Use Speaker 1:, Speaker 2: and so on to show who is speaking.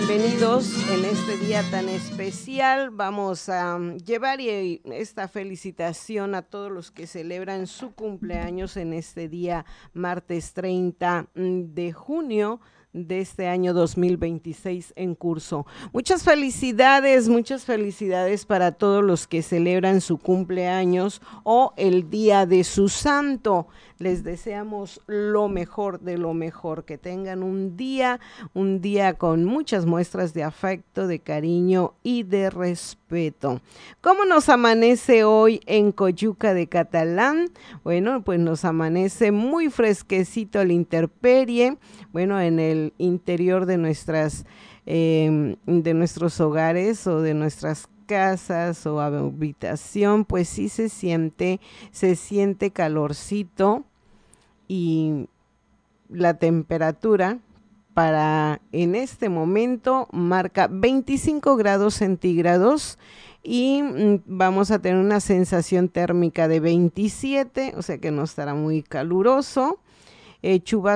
Speaker 1: Bienvenidos en este día tan especial. Vamos a llevar esta felicitación a todos los que celebran su cumpleaños en este día, martes 30 de junio de este año 2026 en curso. Muchas felicidades para todos los que celebran su cumpleaños o el día de su santo. Les deseamos lo mejor de lo mejor, que tengan un día con muchas muestras de afecto, de cariño y de respeto. ¿Cómo nos amanece hoy en Coyuca de Catalán? Bueno, pues nos amanece muy fresquecito a la intemperie, bueno, en el interior de nuestros hogares o de nuestras casas o habitación, pues sí se siente calorcito, y la temperatura para en este momento marca 25 grados centígrados y vamos a tener una sensación térmica de 27, o sea que no estará muy caluroso. Chubascos